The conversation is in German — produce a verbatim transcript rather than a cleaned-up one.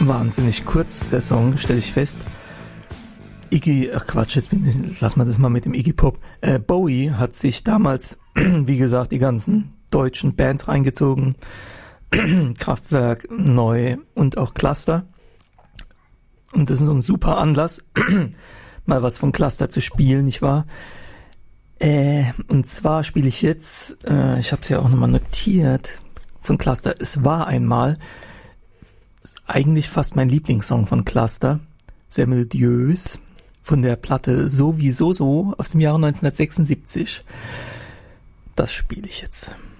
wahnsinnig kurz, der Song, stelle ich fest. Iggy, ach Quatsch, jetzt bin ich, lass mal das mal mit dem Iggy Pop. Äh, Bowie hat sich damals, wie gesagt, die ganzen deutschen Bands reingezogen. Kraftwerk, Neu und auch Cluster. Und das ist so ein super Anlass, mal was von Cluster zu spielen, nicht wahr? Äh, und zwar spiele ich jetzt, äh, ich habe es ja auch nochmal notiert, von Cluster, Es war einmal, eigentlich fast mein Lieblingssong von Cluster, sehr melodiös, von der Platte Sowieso So aus dem Jahre neunzehnhundertsechsundsiebzig. Das spiele ich jetzt.